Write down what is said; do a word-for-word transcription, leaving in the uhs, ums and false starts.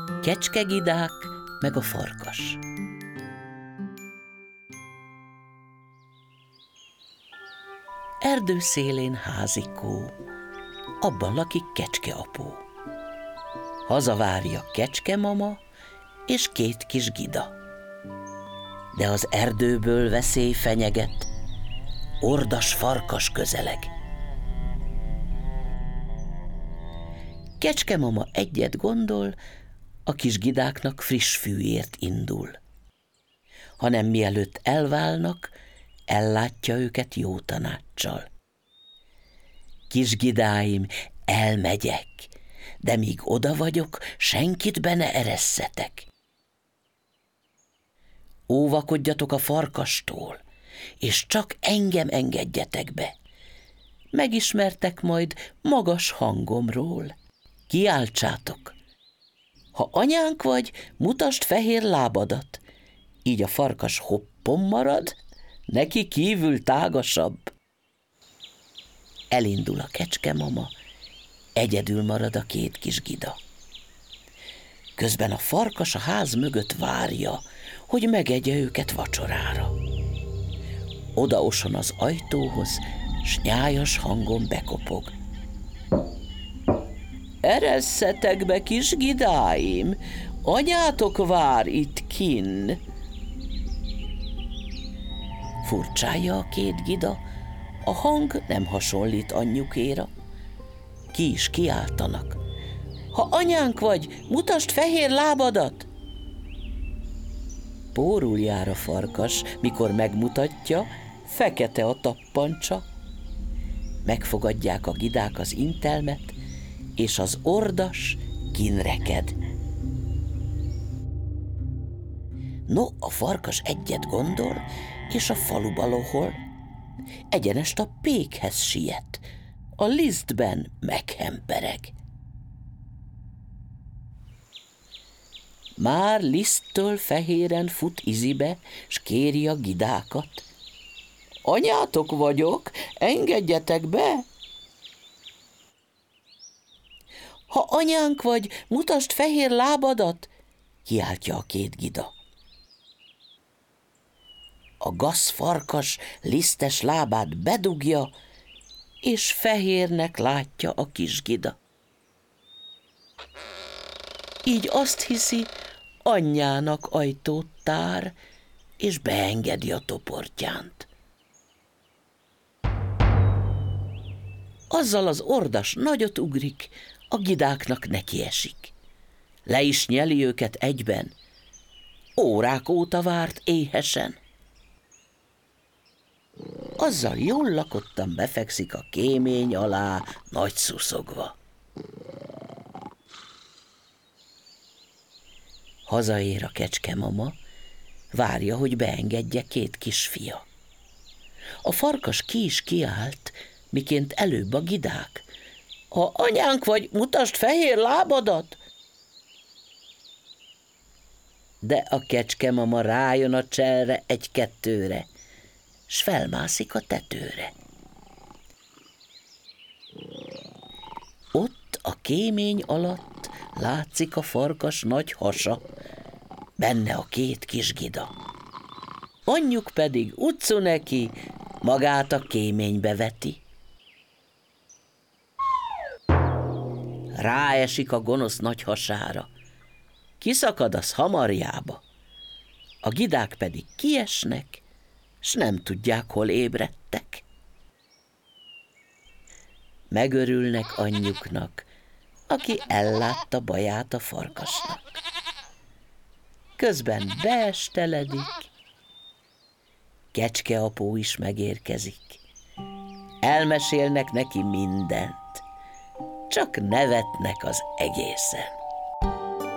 Kecskegidák meg a farkas. Erdő szélén házikó, abban lakik kecskeapó. Hazavárja kecskemama és két kis gida. De az erdőből veszély fenyeget, ordas farkas közeleg. Kecskemama egyet gondol, a kis gidáknak friss fűért indul. Hanem mielőtt elválnak, ellátja őket jó tanáccsal. Kis gidáim, elmegyek, de míg oda vagyok, senkit be ne eresszetek. Óvakodjatok a farkastól, és csak engem engedjetek be. Megismertek majd magas hangomról. Kiáltsátok! Ha anyánk vagy, mutasd fehér lábadat. Így a farkas hoppon marad, neki kívül tágasabb. Elindul a kecskemama, egyedül marad a két kis gida. Közben a farkas a ház mögött várja, hogy megegye őket vacsorára. Odaoson az ajtóhoz, s nyájas hangon bekopog. Eresszetek be, kis gidáim, anyátok vár itt kinn. Furcsálja a két gida, a hang nem hasonlít anyjukéra. Ki is kiáltanak. Ha anyánk vagy, mutasd fehér lábadat! Pórul jár a farkas, mikor megmutatja, fekete a tappancsa. Megfogadják a gidák az intelmet, és az ordas kinreked. No, a farkas egyet gondol, és a faluba lohol. Egyenest a pékhez siet, a lisztben meghempereg. Már liszttől fehéren fut izibe, s kéri a gidákat. Anyátok vagyok, engedjetek be! Ha anyánk vagy, mutasd fehér lábadat, kiáltja a két gida. A gazfarkas lisztes lábát bedugja, és fehérnek látja a kis gida. Így azt hiszi, anyjának ajtót tár, és beengedi a toportyánt. Azzal az ordas nagyot ugrik, a gidáknak nekiesik. Le is nyeli őket egyben. Órák óta várt éhesen. Azzal jól lakottan befekszik a kémény alá, nagy szuszogva. Hazaér a kecskemama, várja, hogy beengedje két kisfia. A farkas ki is kiállt, miként előbb a gidák. Ha anyánk vagy, mutasd fehér lábadat! De a kecskemama rájön a cselre egy-kettőre, s felmászik a tetőre. Ott a kémény alatt látszik a farkas nagy hasa, benne a két kis gida. Anyjuk pedig utcu neki, magát a kéménybe veti. Ráesik a gonosz nagy hasára, kiszakad az hamarjába, a gidák pedig kiesnek, s nem tudják, hol ébredtek. Megörülnek anyjuknak, aki ellátta baját a farkasnak. Közben beesteledik, kecskeapó is megérkezik. Elmesélnek neki mindent, csak nevetnek az egészen.